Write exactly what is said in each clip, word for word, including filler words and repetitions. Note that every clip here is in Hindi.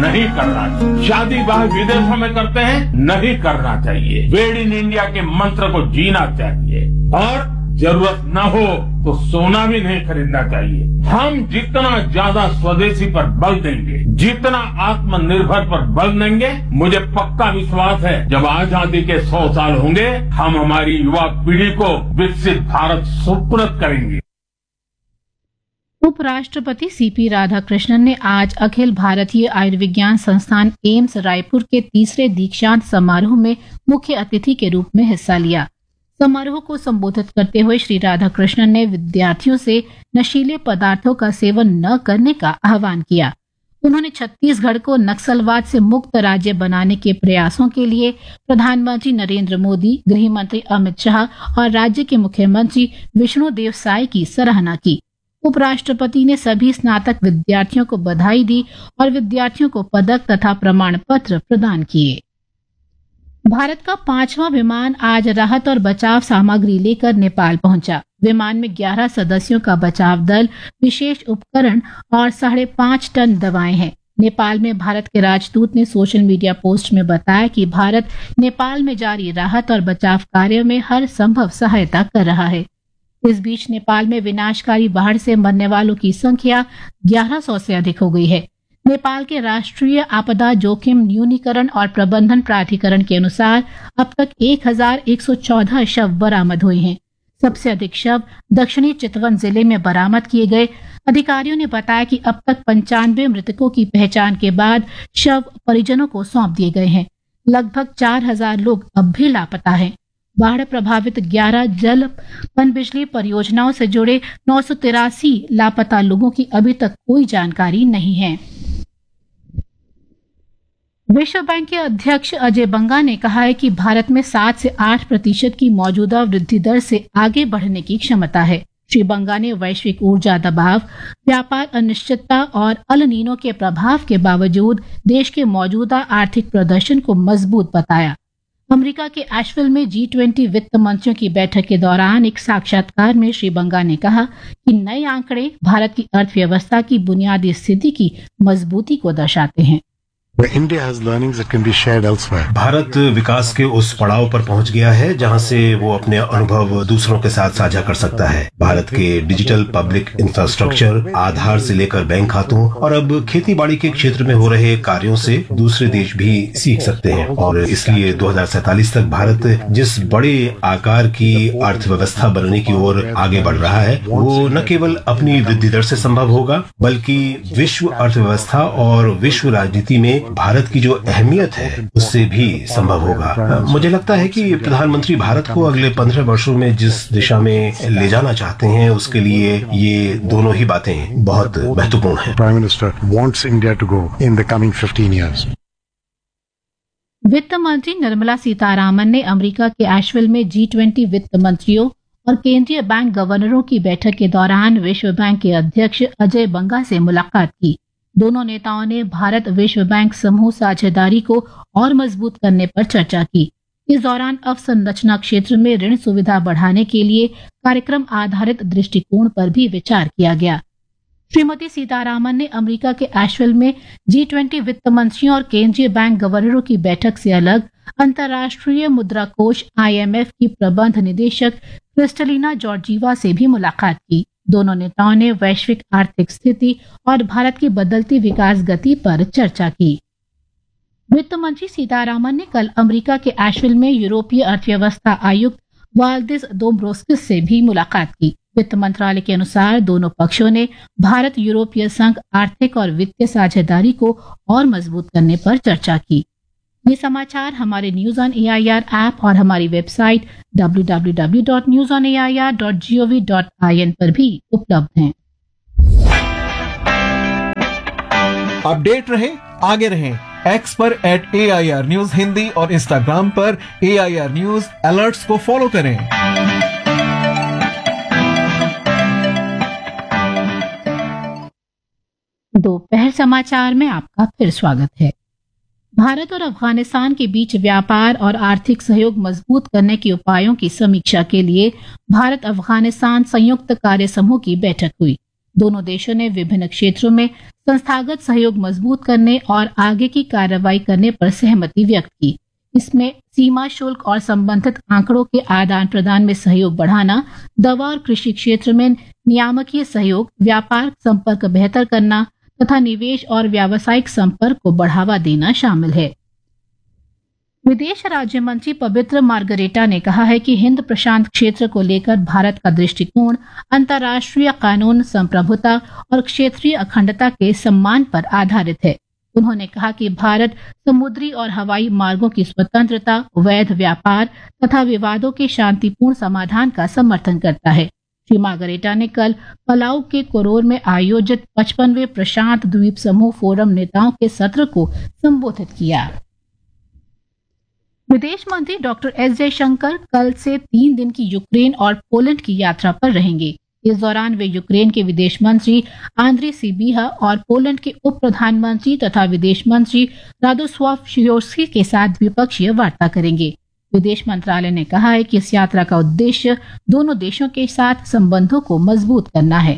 नहीं करना चाहिए। शादी ब्याह विदेशों में करते हैं, नहीं करना चाहिए। मेड इन इंडिया के मंत्र को जीना चाहिए और जरूरत न हो तो सोना भी नहीं खरीदना चाहिए। हम जितना ज्यादा स्वदेशी पर बल देंगे, जितना आत्मनिर्भर पर बल देंगे, मुझे पक्का विश्वास है जब आजादी के सौ साल होंगे, हम हमारी युवा पीढ़ी को विकसित भारत सुपुर्द करेंगे। उपराष्ट्रपति सीपी राधाकृष्णन ने आज अखिल भारतीय आयुर्विज्ञान संस्थान एम्स रायपुर के तीसरे दीक्षांत समारोह में मुख्य अतिथि के रूप में हिस्सा लिया। समारोह को संबोधित करते हुए श्री राधाकृष्णन ने विद्यार्थियों से नशीले पदार्थों का सेवन न करने का आह्वान किया। उन्होंने छत्तीसगढ़ को नक्सलवाद से मुक्त राज्य बनाने के प्रयासों के लिए प्रधानमंत्री नरेंद्र मोदी, गृह मंत्री अमित शाह और राज्य के मुख्यमंत्री विष्णुदेव साय की सराहना की। उपराष्ट्रपति ने सभी स्नातक विद्यार्थियों को बधाई दी और विद्यार्थियों को पदक तथा प्रमाण पत्र प्रदान किए। भारत का पांचवां विमान आज राहत और बचाव सामग्री लेकर नेपाल पहुंचा। विमान में ग्यारह सदस्यों का बचाव दल, विशेष उपकरण और साढ़े पांच टन दवाएं हैं। नेपाल में भारत के राजदूत ने सोशल मीडिया पोस्ट में बताया कि भारत नेपाल में जारी राहत और बचाव कार्यों में हर संभव सहायता कर रहा है। इस बीच नेपाल में विनाशकारी बाढ़ से मरने वालों की संख्या ग्यारह सौ से अधिक हो गई है। नेपाल के राष्ट्रीय आपदा जोखिम न्यूनीकरण और प्रबंधन प्राधिकरण के अनुसार अब तक एक हजार एक सौ चौदह शव बरामद हुए हैं। सबसे अधिक शव दक्षिणी चितवन जिले में बरामद किए गए। अधिकारियों ने बताया कि अब तक पंचानवे मृतकों की पहचान के बाद शव परिजनों को सौंप दिए गए हैं। लगभग चार हजार लोग अब भी लापता हैं। बाढ़ प्रभावित ग्यारह जल पनबिजली परियोजनाओं से जुड़े नौ सौ तिरासी लापता लोगों की अभी तक कोई जानकारी नहीं है। विश्व बैंक के अध्यक्ष अजय बंगा ने कहा है कि भारत में सात से आठ प्रतिशत की मौजूदा वृद्धि दर से आगे बढ़ने की क्षमता है। श्री बंगा ने वैश्विक ऊर्जा दबाव, व्यापार अनिश्चितता और अल नीनो के प्रभाव के बावजूद देश के मौजूदा आर्थिक प्रदर्शन को मजबूत बताया। अमेरिका के एशविल में जी ट्वेंटी वित्त मंत्रियों की बैठक के दौरान एक साक्षात्कार में श्री बंगा ने कहा कि नए आंकड़े भारत की अर्थव्यवस्था की बुनियादी स्थिति की मजबूती को दर्शाते हैं। India has learnings that can be shared elsewhere. Bharat विकास के उस पड़ाव पर पहुंच गया है जहां से वो अपने अनुभव दूसरों के साथ साझा कर सकता है। भारत के डिजिटल पब्लिक इंफ्रास्ट्रक्चर, आधार से लेकर बैंक खातों और अब खेती बाड़ी के क्षेत्र में हो रहे कार्यों से दूसरे देश भी सीख सकते हैं और इसलिए दो हज़ार सैंतालीस तक भारत जिस बड़े आकार की अर्थव्यवस्था बनने की ओर आगे बढ़ रहा है वो न केवल अपनी वृद्धि दर से संभव होगा बल्कि विश्व अर्थव्यवस्था और विश्व राजनीति में भारत की जो अहमियत है उससे भी संभव होगा। मुझे लगता है कि प्रधानमंत्री भारत को अगले पंद्रह वर्षों में जिस दिशा में ले जाना चाहते हैं उसके लिए ये दोनों ही बातें बहुत महत्वपूर्ण हैं। Prime minister wants India to go in the coming fifteen years. वित्त मंत्री निर्मला सीतारामन ने अमेरिका के एशविल में जी ट्वेंटी वित्त मंत्रियों और केंद्रीय बैंक गवर्नरों की बैठक के दौरान विश्व बैंक के अध्यक्ष अजय बंगा से मुलाकात की। दोनों नेताओं ने भारत विश्व बैंक समूह साझेदारी को और मजबूत करने पर चर्चा की। इस दौरान अवसंरचना क्षेत्र में ऋण सुविधा बढ़ाने के लिए कार्यक्रम आधारित दृष्टिकोण पर भी विचार किया गया। श्रीमती सीतारामन ने अमेरिका के एशविल में जी ट्वेंटी वित्त मंत्रियों और केंद्रीय बैंक गवर्नरों की बैठक से अलग अंतर्राष्ट्रीय मुद्रा कोष आई एम एफ की प्रबंध निदेशक क्रिस्टलिना जॉर्जीवा से भी मुलाकात की। दोनों नेताओं ने वैश्विक आर्थिक स्थिति और भारत की बदलती विकास गति पर चर्चा की। वित्त मंत्री सीतारामन ने कल अमेरिका के एशविल में यूरोपीय अर्थव्यवस्था आयुक्त वाल्दिस डोम्ब्रोस्किस से भी मुलाकात की। वित्त मंत्रालय के अनुसार दोनों पक्षों ने भारत यूरोपीय संघ आर्थिक और वित्तीय साझेदारी को और मजबूत करने पर चर्चा की। ये समाचार हमारे news on A I R app और हमारी website W W W dot news on A I R dot G O V dot I N पर भी उपलब्ध हैं। अपडेट रहे, आगे रहें, एक्स पर eight A I R news Hindi और इंस्टाग्राम पर ए आई आर न्यूज अलर्ट्स को फॉलो करें। दोपहर समाचार में आपका फिर स्वागत है। भारत और अफगानिस्तान के बीच व्यापार और आर्थिक सहयोग मजबूत करने के उपायों की समीक्षा के लिए भारत अफगानिस्तान संयुक्त कार्य समूह की बैठक हुई। दोनों देशों ने विभिन्न क्षेत्रों में संस्थागत सहयोग मजबूत करने और आगे की कार्रवाई करने पर सहमति व्यक्त की। इसमें सीमा शुल्क और संबंधित आंकड़ों के आदान प्रदान में सहयोग बढ़ाना, दवा और कृषि क्षेत्र में नियामकीय सहयोग, व्यापार संपर्क बेहतर करना तथा निवेश और व्यावसायिक संपर्क को बढ़ावा देना शामिल है। विदेश राज्य मंत्री पवित्र मार्गरेटा ने कहा है कि हिंद प्रशांत क्षेत्र को लेकर भारत का दृष्टिकोण अंतर्राष्ट्रीय कानून, संप्रभुता और क्षेत्रीय अखंडता के सम्मान पर आधारित है। उन्होंने कहा कि भारत समुद्री और हवाई मार्गों की स्वतंत्रता, वैध व्यापार तथा विवादों के शांतिपूर्ण समाधान का समर्थन करता है। श्री मार्गरेटा ने कल पलाऊ के कोरोर में आयोजित पचपनवें प्रशांत द्वीप समूह फोरम नेताओं के सत्र को संबोधित किया। विदेश मंत्री डॉक्टर एस जयशंकर कल से तीन दिन की यूक्रेन और पोलैंड की यात्रा पर रहेंगे। इस दौरान वे यूक्रेन के विदेश मंत्री आंद्री सिबिहा और पोलैंड के उप प्रधानमंत्री तथा विदेश मंत्री रादोस्लाव सिकोर्स्की के साथ द्विपक्षीय वार्ता करेंगे। विदेश मंत्रालय ने कहा है कि इस यात्रा का उद्देश्य दोनों देशों के साथ संबंधों को मजबूत करना है।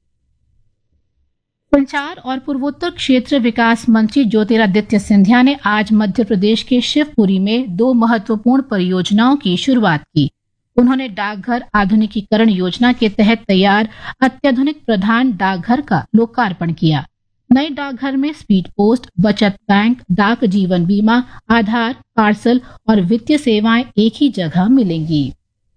संचार और पूर्वोत्तर क्षेत्र विकास मंत्री ज्योतिरादित्य सिंधिया ने आज मध्य प्रदेश के शिवपुरी में दो महत्वपूर्ण परियोजनाओं की शुरुआत की। उन्होंने डाकघर आधुनिकीकरण योजना के तहत तैयार अत्याधुनिक प्रधान डाकघर का लोकार्पण किया। नए डाकघर में स्पीड पोस्ट, बचत बैंक, डाक जीवन बीमा, आधार, पार्सल और वित्तीय सेवाएं एक ही जगह मिलेंगी।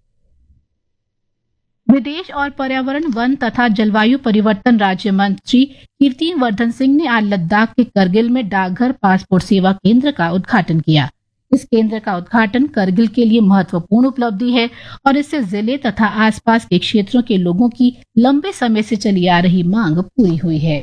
विदेश और पर्यावरण, वन तथा जलवायु परिवर्तन राज्य मंत्री कीर्ति वर्धन सिंह ने आज लद्दाख के करगिल में डाकघर पासपोर्ट सेवा केंद्र का उद्घाटन किया। इस केंद्र का उद्घाटन करगिल के लिए महत्वपूर्ण उपलब्धि है और इससे जिले तथा आसपास के क्षेत्रों के लोगों की लंबे समय से चली आ रही मांग पूरी हुई है।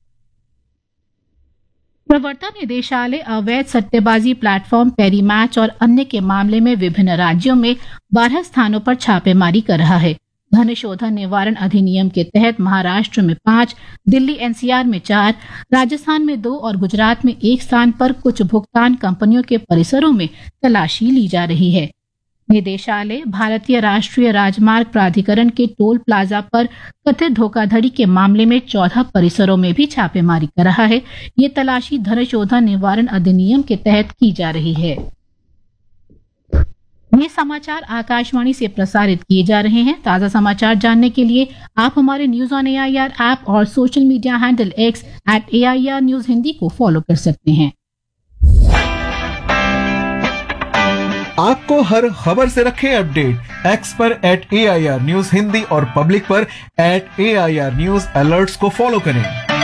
प्रवर्तन निदेशालय अवैध सट्टेबाजी प्लेटफॉर्म पेरीमैच और अन्य के मामले में विभिन्न राज्यों में बारह स्थानों पर छापेमारी कर रहा है। धन शोधन निवारण अधिनियम के तहत महाराष्ट्र में पांच, दिल्ली एनसीआर में चार, राजस्थान में दो और गुजरात में एक स्थान पर कुछ भुगतान कंपनियों के परिसरों में तलाशी ली जा रही है। निदेशालय भारतीय राष्ट्रीय राजमार्ग प्राधिकरण के टोल प्लाजा पर कथित धोखाधड़ी के मामले में चौदह परिसरों में भी छापेमारी कर रहा है। ये तलाशी धन शोधन निवारण अधिनियम के तहत की जा रही है। ये समाचार आकाशवाणी से प्रसारित किए जा रहे हैं। ताजा समाचार जानने के लिए आप हमारे न्यूज ऑन एआईआर ऐप और social media handle x eight AIR news Hindi को फॉलो कर सकते हैं। आपको हर खबर से रखें अपडेट। एक्स पर एट एआईआर न्यूज हिंदी और पब्लिक पर एट एआईआर न्यूज अलर्ट्स को फॉलो करें।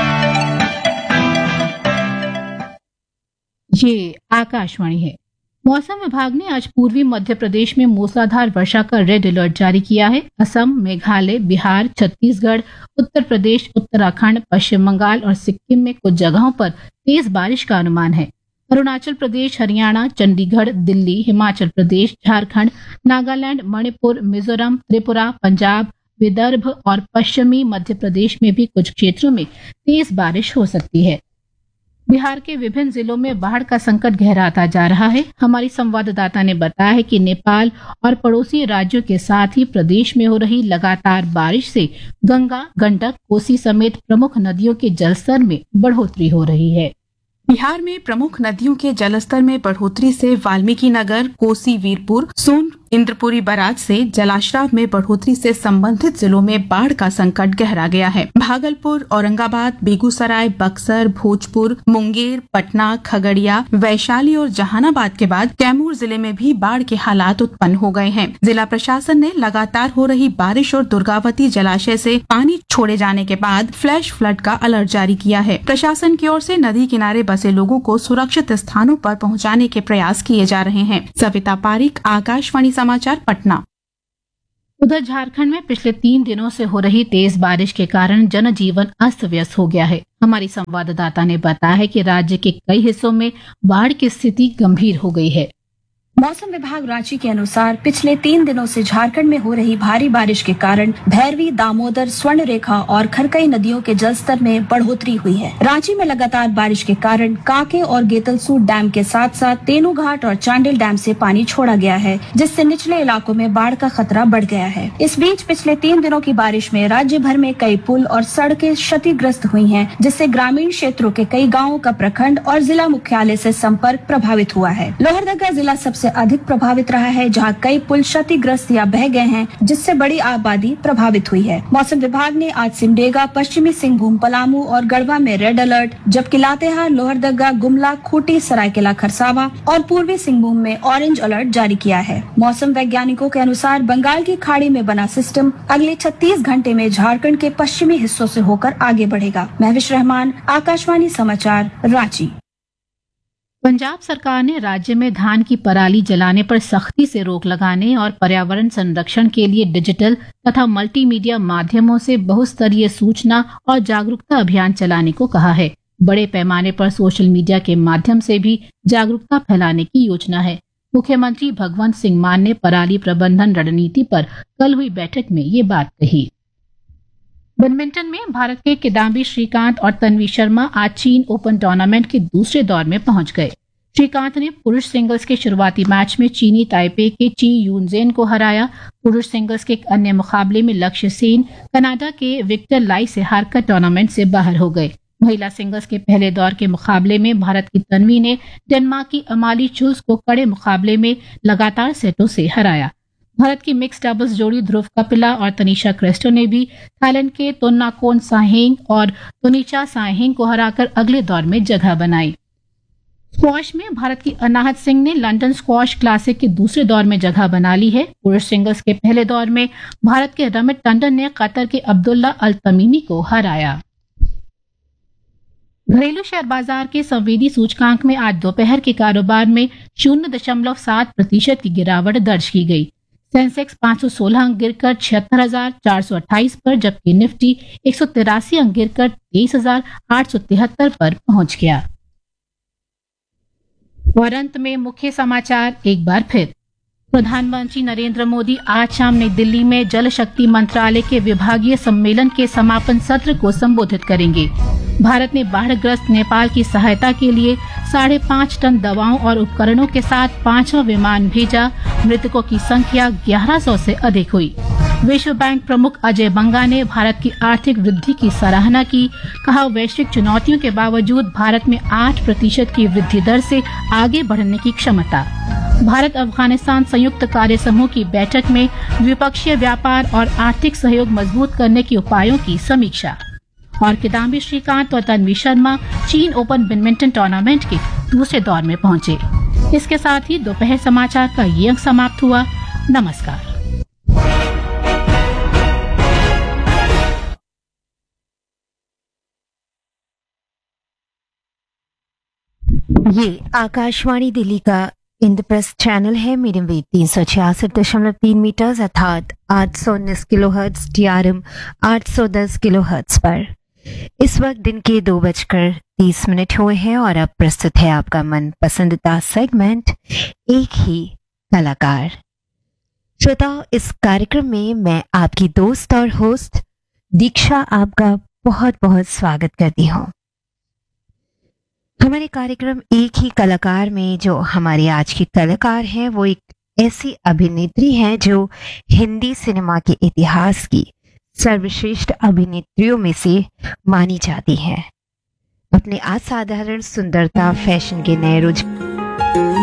ये आकाशवाणी है। मौसम विभाग ने आज पूर्वी मध्य प्रदेश में मूसलाधार वर्षा का रेड अलर्ट जारी किया है। असम, मेघालय, बिहार, छत्तीसगढ़, उत्तर प्रदेश, उत्तराखंड, पश्चिम बंगाल और सिक्किम में कुछ जगहों पर तेज बारिश का अनुमान है। अरुणाचल प्रदेश, हरियाणा, चंडीगढ़, दिल्ली, हिमाचल प्रदेश, झारखंड, नागालैंड, मणिपुर, मिजोरम, त्रिपुरा, पंजाब, विदर्भ और पश्चिमी मध्य प्रदेश में भी कुछ क्षेत्रों में तेज बारिश हो सकती है। बिहार के विभिन्न जिलों में बाढ़ का संकट गहराता जा रहा है। हमारी संवाददाता ने बताया है कि नेपाल और पड़ोसी राज्यों के साथ ही प्रदेश में हो रही लगातार बारिश से गंगा, गंडक, कोसी समेत प्रमुख नदियों के जलस्तर में बढ़ोतरी हो रही है। बिहार में प्रमुख नदियों के जलस्तर में बढ़ोतरी से वाल्मीकि नगर, कोसी, वीरपुर, सोन, इंद्रपुरी बराज से जलाशय में बढ़ोतरी से संबंधित जिलों में बाढ़ का संकट गहरा गया है। भागलपुर, औरंगाबाद, बेगूसराय, बक्सर, भोजपुर, मुंगेर, पटना, खगड़िया, वैशाली और जहानाबाद के बाद कैमूर जिले में भी बाढ़ के हालात उत्पन्न हो गए हैं। जिला प्रशासन ने लगातार हो रही बारिश और दुर्गावती जलाशय से पानी छोड़े जाने के बाद फ्लैश फ्लड का अलर्ट जारी किया है। प्रशासन की ओर से नदी किनारे बसे लोगों को सुरक्षित स्थानों पर पहुंचाने के प्रयास किए जा रहे हैं। सविता पारिक, आकाशवाणी समाचार, पटना। उधर झारखंड में पिछले तीन दिनों से हो रही तेज बारिश के कारण जनजीवन अस्त व्यस्त हो गया है। हमारी संवाददाता ने बताया है कि राज्य के कई हिस्सों में बाढ़ की स्थिति गंभीर हो गई है। मौसम विभाग रांची के अनुसार पिछले तीन दिनों से झारखंड में हो रही भारी बारिश के कारण भैरवी, दामोदर, स्वर्ण रेखा और खरकई नदियों के जलस्तर में बढ़ोतरी हुई है। रांची में लगातार बारिश के कारण कांके और गेतलसूर डैम के साथ साथ तेनू घाट और चांडिल डैम से पानी छोड़ा गया है, जिससे निचले इलाकों में बाढ़ का खतरा बढ़ गया है। इस बीच पिछले तीन दिनों की बारिश में राज्य भर में कई पुल और सड़कें क्षतिग्रस्त हुई हैं, जिससे ग्रामीण क्षेत्रों के कई गाँवों का प्रखंड और जिला मुख्यालय से संपर्क प्रभावित हुआ है। लोहरदगा जिला सबसे अधिक प्रभावित रहा है, जहां कई पुल क्षतिग्रस्त या बह गए हैं, जिससे बड़ी आबादी प्रभावित हुई है। मौसम विभाग ने आज सिमडेगा, पश्चिमी सिंहभूम, पलामू और गढ़वा में रेड अलर्ट, जबकि लातेहार, लोहरदगा, गुमला, खूंटी, सरायकेला खरसावा और पूर्वी सिंहभूम में ऑरेंज अलर्ट जारी किया है। मौसम वैज्ञानिकों के अनुसार बंगाल की खाड़ी में बना सिस्टम अगले छत्तीस घंटे में झारखंड के पश्चिमी हिस्सों से होकर आगे बढ़ेगा। महविश रहमान, आकाशवाणी समाचार, रांची। पंजाब सरकार ने राज्य में धान की पराली जलाने पर सख्ती से रोक लगाने और पर्यावरण संरक्षण के लिए डिजिटल तथा मल्टीमीडिया माध्यमों से बहुस्तरीय सूचना और जागरूकता अभियान चलाने को कहा है। बड़े पैमाने पर सोशल मीडिया के माध्यम से भी जागरूकता फैलाने की योजना है। मुख्यमंत्री भगवंत सिंह मान ने पराली प्रबंधन रणनीति पर कल हुई बैठक में ये बात कही। बैडमिंटन में भारत के किदाम्बी श्रीकांत और तन्वी शर्मा आज चीन ओपन टूर्नामेंट के दूसरे दौर में पहुंच गए। श्रीकांत ने पुरुष सिंगल्स के शुरुआती मैच में चीनी ताइपे के ची यूनजेन को हराया। पुरुष सिंगल्स के एक अन्य मुकाबले में लक्ष्य सेन कनाडा के विक्टर लाई से हारकर टूर्नामेंट से बाहर हो गए। महिला सिंगल्स के पहले दौर के मुकाबले में भारत की तन्वी ने डेनमार्क की अमाली चुल्स को कड़े मुकाबले में लगातार सेटों से हराया। भारत की मिक्स डबल्स जोड़ी ध्रुव कपिला और तनीषा क्रेस्टो ने भी थाईलैंड के तोन्नाकोन साहेंग और तुनिचा साहेंग को हराकर अगले दौर में जगह बनाई। स्क्वॉश में भारत की अनाहत सिंह ने लंदन स्क्वॉश क्लासिक के दूसरे दौर में जगह बना ली है। पुरुष सिंगल्स के पहले दौर में भारत के रमित टंडन ने कतर के अब्दुल्ला अल तमीमी को हराया। घरेलू शेयर बाजार के संवेदी सूचकांक में आज दोपहर के कारोबार में शून्य दशमलव सात प्रतिशत की गिरावट दर्ज की गई। सेंसेक्स पाँच सौ सोलह अंक गिरकर छिहत्तर हजार चार सौ अट्ठाईस पर, जबकि निफ्टी एक सौ तिरासी अंक गिरकर तेईस हजार आठ सौ तिहत्तर पर पहुंच गया। और अंत में मुख्य समाचार एक बार फिर। प्रधानमंत्री नरेंद्र मोदी आज शाम नई दिल्ली में जल शक्ति मंत्रालय के विभागीय सम्मेलन के समापन सत्र को संबोधित करेंगे। भारत ने बाढ़ग्रस्त नेपाल की सहायता के लिए साढ़े पाँच टन दवाओं और उपकरणों के साथ पांचवा विमान भेजा। मृतकों की संख्या ग्यारह सौ से अधिक हुई। विश्व बैंक प्रमुख अजय बंगा ने भारत की आर्थिक वृद्धि की सराहना की। कहा, वैश्विक चुनौतियों के बावजूद भारत में आठ प्रतिशत की वृद्धि दर से आगे बढ़ने की क्षमता। भारत अफगानिस्तान संयुक्त कार्य समूह की बैठक में द्विपक्षीय व्यापार और आर्थिक सहयोग मजबूत करने के उपायों की समीक्षा। और किदाम्बी श्रीकांत और तन्वी शर्मा चीन ओपन बैडमिंटन टूर्नामेंट के दूसरे दौर में पहुंचे। इसके साथ ही दोपहर समाचार का ये अंक समाप्त हुआ। नमस्कार। ये आकाशवाणी दिल्ली का इंद्रप्रस्थ चैनल है। मीडियम वेव तीन सौ छियासठ दशमलव तीन मीटर अर्थात आठ सौ उन्नीस किलो हर्ट्ज, टीआरएम आठ सौ दस किलो हर्ट्ज पर। इस वक्त दिन के दो बजकर तीस मिनट हुए हैं और अब प्रस्तुत है आपका मन पसंदीदा सेगमेंट एक ही कलाकार। श्रोताओं, इस कार्यक्रम में मैं आपकी दोस्त और होस्ट दीक्षा आपका बहुत बहुत स्वागत करती हूँ। हमारे कार्यक्रम एक ही कलाकार में जो हमारे आज की कलाकार हैं वो एक ऐसी अभिनेत्री हैं जो हिंदी सिनेमा के इतिहास की सर्वश्रेष्ठ अभिनेत्रियों में से मानी जाती हैं। अपने असाधारण सुंदरता, फैशन के नए रुझान